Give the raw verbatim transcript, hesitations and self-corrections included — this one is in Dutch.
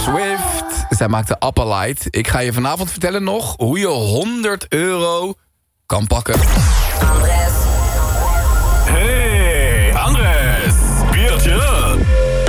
Swift. Zij maakte Apple Light. Ik ga je vanavond vertellen nog hoe je honderd euro kan pakken. Hey.